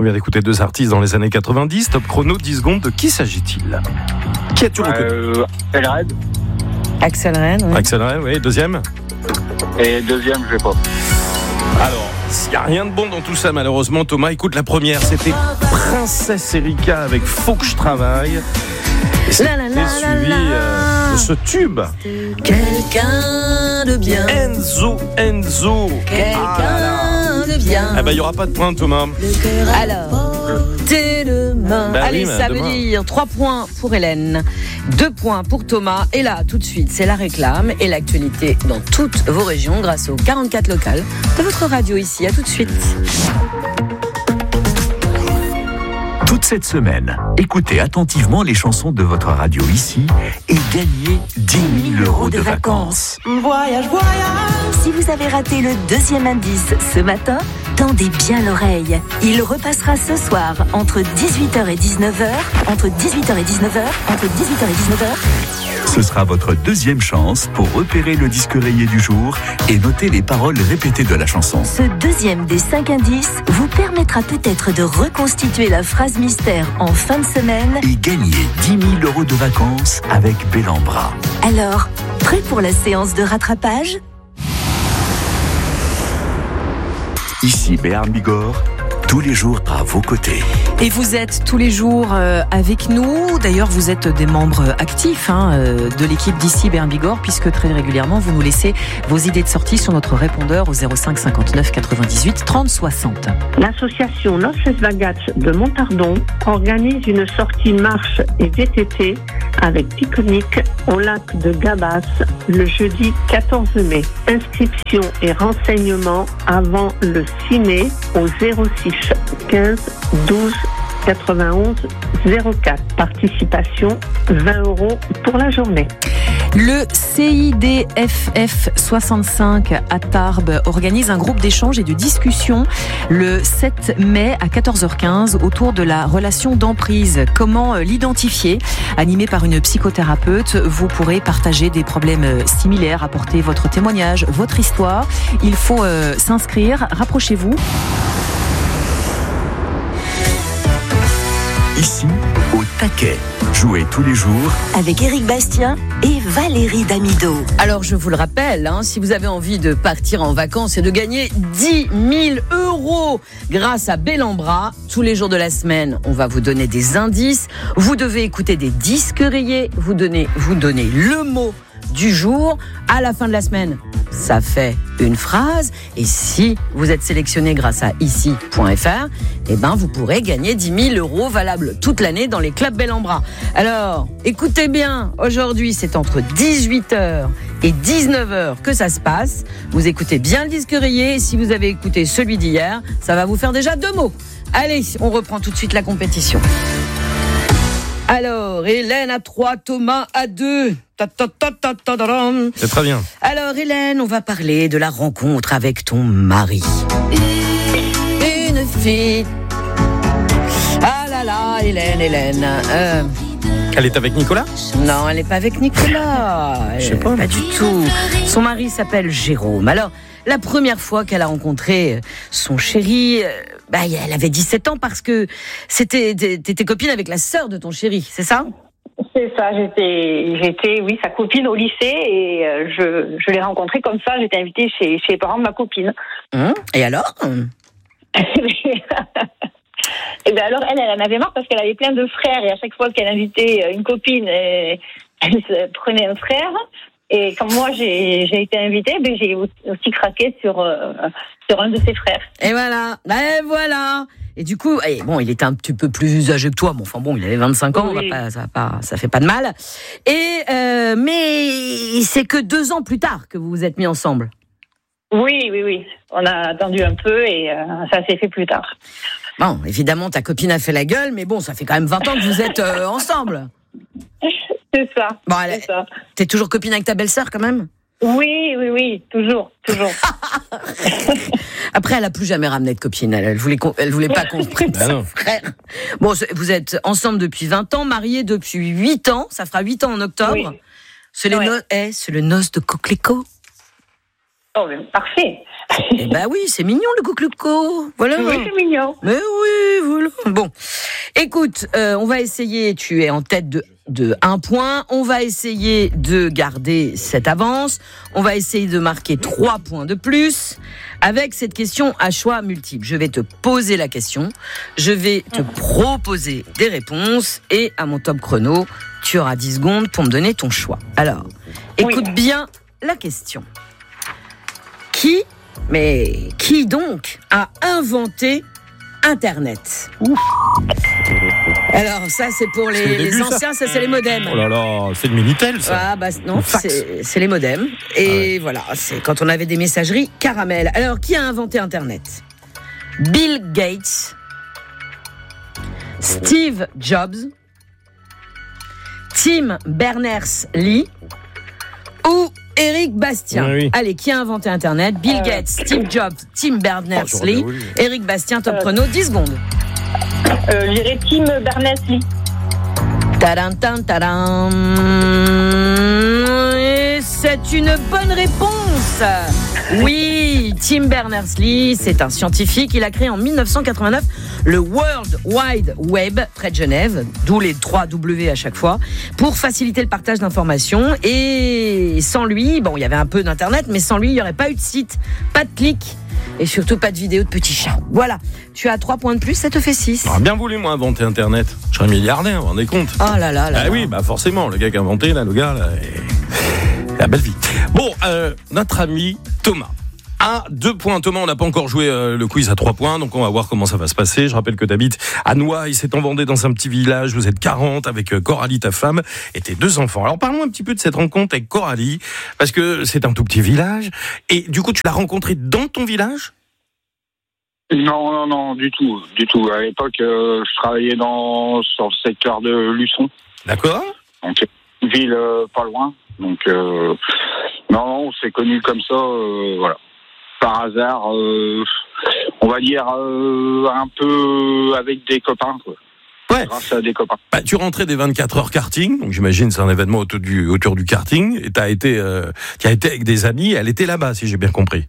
On vient d'écouter 2 artistes dans les années 90. Top chrono, 10 secondes. De qui s'agit-il? Qui as-tu reconnu? Axel Red. Axel Red, oui. Axel Red, oui. Deuxième? Et deuxième, je sais pas. Alors, s'il n'y a rien de bon dans tout ça, malheureusement, Thomas, écoute la première. C'était Princesse Erika avec Faut que je travaille. Et c'était suivi de ce tube. Quelqu'un de bien. Enzo. Quelqu'un de bien. Eh ben, il n'y aura pas de point, Thomas. Alors, t'es demain. Bah Allez, oui, mais ça demain. veut dire 3 points pour Hélène, 2 points pour Thomas. Et là, tout de suite, c'est la réclame et l'actualité dans toutes vos régions grâce aux 44 locales de votre radio ici. À tout de suite. Toute cette semaine, écoutez attentivement les chansons de votre radio ici et gagnez 10 000 € de vacances. Voyage, voyage. Si vous avez raté le deuxième indice ce matin, tendez bien l'oreille. Il repassera ce soir entre 18h et 19h, entre 18h et 19h, entre 18h et 19h. Ce sera votre deuxième chance pour repérer le disque rayé du jour et noter les paroles répétées de la chanson. Ce deuxième des 5 indices vous permettra peut-être de reconstituer la phrase mystère en fin de semaine. Et gagner 10 000 € de vacances avec Bellambra. Alors, prêt pour la séance de rattrapage ? Ici Béarn Bigorre, tous les jours à vos côtés. Et vous êtes tous les jours avec nous. D'ailleurs, vous êtes des membres actifs de l'équipe d'ici Béarn Bigorre, puisque très régulièrement, vous nous laissez vos idées de sortie sur notre répondeur au 05 59 98 30 60. L'association Noces Vagats de Montardon organise une sortie marche et VTT avec pique-nique au lac de Gabas le jeudi 14 mai. Inscription et renseignements avant le 6 mai au 06 15 12 91 04. Participation 20 € pour la journée. Le CIDFF 65 à Tarbes organise un groupe d'échange et de discussion le 7 mai à 14h15 autour de la relation d'emprise. Comment l'identifier? Animé par une psychothérapeute, vous pourrez partager des problèmes similaires, apporter votre témoignage, votre histoire. Il faut s'inscrire. Rapprochez-vous. Ici, au taquet. Jouez tous les jours Avec Éric Bastien et Valérie Damido. Alors, je vous le rappelle, si vous avez envie de partir en vacances et de gagner 10 000 € grâce à Bellambra, tous les jours de la semaine, on va vous donner des indices. Vous devez écouter des disques rayés, vous donner le mot du jour. À la fin de la semaine, ça fait une phrase. Et si vous êtes sélectionné grâce à ici.fr, vous pourrez gagner 10 000 € valables toute l'année dans les clubs Bellambra. Alors, écoutez bien, aujourd'hui, c'est entre 18h et 19h que ça se passe. Vous écoutez bien le disque rayé. Si vous avez écouté celui d'hier, ça va vous faire déjà 2 mots. Allez, on reprend tout de suite la compétition. Alors, Hélène à 3, Thomas à 2. C'est très bien. Alors, Hélène, on va parler de la rencontre avec ton mari. Une fille. Ah là là, Hélène. Elle est avec Nicolas? Non, elle n'est pas avec Nicolas. Je sais pas. Pas du tout. Son mari s'appelle Jérôme. Alors, la première fois qu'elle a rencontré son chéri, elle avait 17 ans parce que t'étais copine avec la sœur de ton chéri, c'est ça? C'est ça, j'étais sa copine au lycée et je l'ai rencontrée comme ça, j'étais invitée chez les parents de ma copine. Et alors? Et bien alors, elle en avait marre parce qu'elle avait plein de frères et à chaque fois qu'elle invitait une copine, elle prenait un frère. Et comme moi, j'ai été invitée, j'ai aussi craqué sur un de ses frères. Et voilà. Et du coup, il était un petit peu plus âgé que toi. Il avait 25 ans, oui. Ça fait pas de mal. Mais c'est que 2 ans plus tard que vous vous êtes mis ensemble. Oui. On a attendu un peu et ça s'est fait plus tard. Bon, évidemment, ta copine a fait la gueule, mais bon, ça fait quand même 20 ans que vous êtes ensemble. C'est ça. Bon, c'est ça. T'es toujours copine avec ta belle-sœur quand même? Oui, toujours. Après, elle a plus jamais ramené de copine. Elle voulait pas qu'on prenne son frère. Bon, vous êtes ensemble depuis 20 ans, mariés depuis 8 ans. Ça fera 8 ans en octobre. Oui. C'est le noce de coquelicot. Oh, mais parfait. Eh ben oui, c'est mignon le couclouco. Voilà. Oui, c'est mignon. Mais oui, voilà. Bon, écoute, on va essayer. Tu es en tête de 1 point. On va essayer de garder cette avance. On va essayer de marquer 3 points de plus avec cette question à choix multiple. Je vais te poser la question. Je vais te proposer des réponses. Et à mon top chrono, tu auras 10 secondes pour me donner ton choix. Alors, écoute bien la question. Qui donc a inventé Internet? Ouf. Alors ça c'est pour les anciens, ça c'est les modems. Oh là là, c'est le Minitel ça. Ah bah non, c'est les modems. Et voilà, c'est quand on avait des messageries caramel. Alors qui a inventé Internet? Bill Gates, Steve Jobs, Tim Berners-Lee ou Éric Bastien. Oui. Allez, qui a inventé Internet? Bill Gates, Steve Jobs, Tim Berners-Lee, Éric Bastien, top chrono, 10 secondes. Je dirais Tim Berners-Lee. Tadam, tam, tadam. Et c'est une bonne réponse. Oui, Tim Berners-Lee, c'est un scientifique. Il a créé en 1989 le World Wide Web près de Genève, d'où les 3 W à chaque fois, pour faciliter le partage d'informations. Et sans lui, bon, il y avait un peu d'Internet, mais sans lui, il n'y aurait pas eu de site, pas de clics. Et surtout pas de vidéos de petits chats. Voilà, tu as 3 points de plus, ça te fait 6. J'aurais bien voulu, moi, inventer Internet. Je serais milliardaire, vous vous rendez compte? Oh là là là. Ah oui, bah forcément, le gars qui a inventé, là, le gars, là, la belle vie. Bon, notre ami Thomas. À 2 points, Thomas, on n'a pas encore joué le quiz à 3 points, donc on va voir comment ça va se passer. Je rappelle que tu habites à Noailles, c'est en Vendée, dans un petit village. Vous êtes 40 avec Coralie, ta femme, et tes 2 enfants. Alors parlons un petit peu de cette rencontre avec Coralie, parce que c'est un tout petit village. Et du coup, tu l'as rencontrée dans ton village? Non, du tout. À l'époque, je travaillais sur le secteur de Luçon. D'accord. Donc, une ville pas loin. Donc, non, on s'est connus comme ça, voilà. Par hasard, on va dire un peu avec des copains, quoi. Ouais. Grâce à des copains. Bah, tu rentrais des 24 heures karting, donc j'imagine c'est un événement autour du karting, et tu as été avec des amis, elle était là-bas, si j'ai bien compris.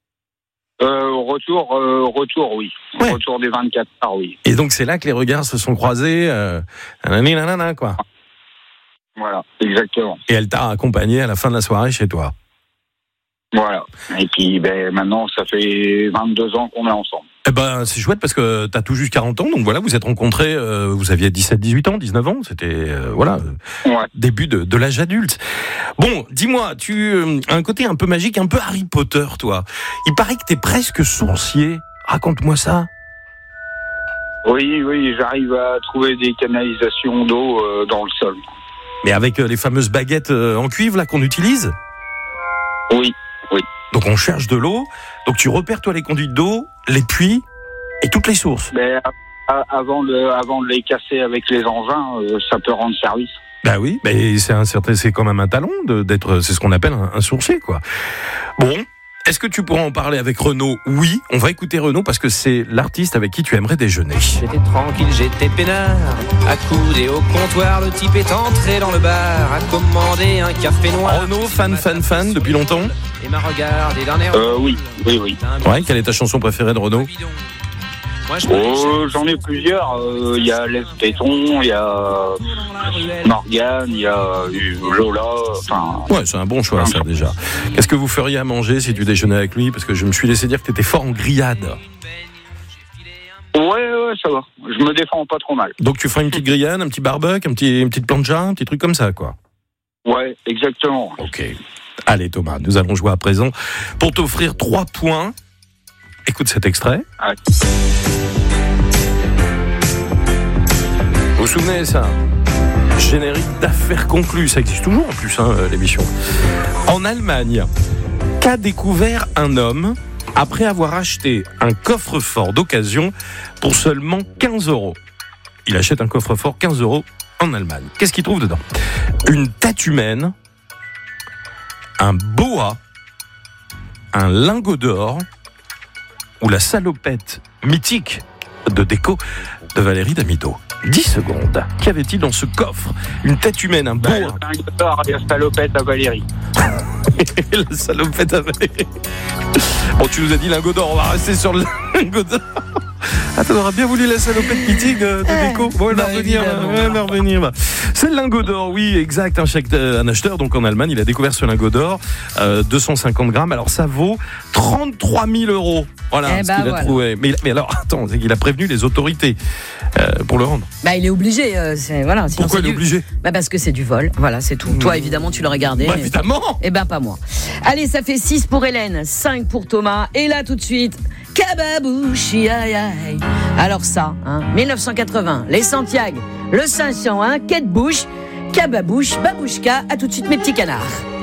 Retour, oui. Ouais. Retour des 24 heures, oui. Et donc c'est là que les regards se sont croisés, nanana, quoi. Voilà, exactement. Et elle t'a accompagné à la fin de la soirée chez toi. Voilà. Et puis, maintenant, ça fait 22 ans qu'on est ensemble. Eh ben, c'est chouette parce que t'as tout juste 40 ans, donc voilà, vous êtes rencontrés, vous aviez 17, 18 ans, 19 ans, c'était, début de l'âge adulte. Bon, dis-moi, tu as un côté un peu magique, un peu Harry Potter, toi. Il paraît que t'es presque sourcier. Raconte-moi ça. Oui, j'arrive à trouver des canalisations d'eau dans le sol. Mais avec les fameuses baguettes en cuivre, là, qu'on utilise? Oui. Donc on cherche de l'eau, donc tu repères toi les conduites d'eau, les puits et toutes les sources. Mais avant de les casser avec les engins, ça peut rendre service. Bah oui, mais c'est quand même un talent d'être, c'est ce qu'on appelle un sourcier, quoi. Bon, est-ce que tu pourras en parler avec Renaud? Oui, on va écouter Renaud parce que c'est l'artiste avec qui tu aimerais déjeuner. J'étais tranquille, j'étais peinard, accoudé au comptoir, le type est entré dans le bar, a commandé un café noir. Renaud, fan depuis longtemps? Et m'a regardé d'un air. Oui. Ouais, quelle est ta chanson préférée de Renaud? J'en ai plusieurs. Il y a Les Béton, il y a Morgane, il y a Lola. Enfin. Ouais, c'est un bon choix ça déjà. Qu'est-ce que vous feriez à manger si tu déjeunais avec lui? Parce que je me suis laissé dire que tu étais fort en grillade. Ouais, ça va. Je me défends pas trop mal. Donc tu feras une petite grillade, un petit barbecue, une petite plancha, un petit truc comme ça, quoi. Ouais, exactement. Ok. Allez Thomas, nous allons jouer à présent pour t'offrir 3 points. Écoute cet extrait. Ouais. Vous vous souvenez ça? Générique d'affaires conclues, ça existe toujours en plus, l'émission. En Allemagne, qu'a découvert un homme après avoir acheté un coffre-fort d'occasion pour seulement 15 €? Il achète un coffre-fort 15 € en Allemagne. Qu'est-ce qu'il trouve dedans? Une tête humaine, un boa, un lingot d'or ou la salopette mythique de déco de Valérie Damido. 10 secondes. Qu'avait-il dans ce coffre? Une tête humaine, un beau... Un lingot d'or et la salopette à Valérie. La salopette à Valérie. Bon, tu nous as dit lingot d'or, on va rester sur le lingot d'or. Ah, t'aurais bien voulu la salopette mythique de Déco. Bon, elle va revenir. C'est le lingot d'or, oui, exact. Un acheteur, donc en Allemagne, il a découvert ce lingot d'or, 250 grammes. Alors, ça vaut 33 000 €. Voilà ce qu'il a trouvé. Mais alors, attends, c'est qu'il a prévenu les autorités pour le rendre. Il est obligé. Pourquoi il est obligé? Parce que c'est du vol. Voilà, c'est tout. Toi, évidemment, tu l'aurais gardé. Évidemment. Pas moi. Allez, ça fait 6 pour Hélène, 5 pour Thomas. Et là, tout de suite, Kababouchi, aïe aïe. Alors ça, 1980, les Santiago, le 501, Kate Bush, Kababouche, Babouchka. À tout de suite, mes petits canards.